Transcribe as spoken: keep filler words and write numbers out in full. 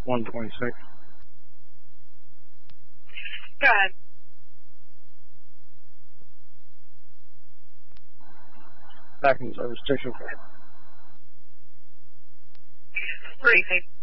one twenty-six. Go ahead. Back in service, station four. Briefing.